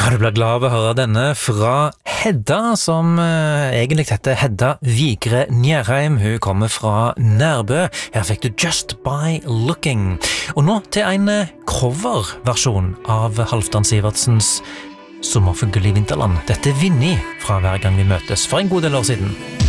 Ja, du blir glad av å høre denne fra Hedda, som egentlig heter Hedda Vigre Njerheim. Hun kommer fra Nærbø. Her fikk du Just By Looking. Og nå til en coverversjon av Halvdan Sivertsens Sommerfugl i vinterland. Dette er Vinni fra Hver gang vi møtes for en god del år siden.